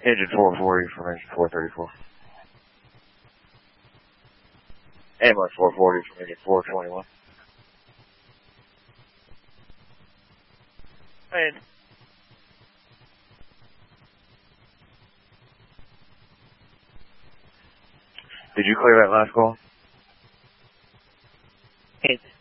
Engine 440 from engine 434. Ambulance 440 from engine 421. And did you clear that last call? It's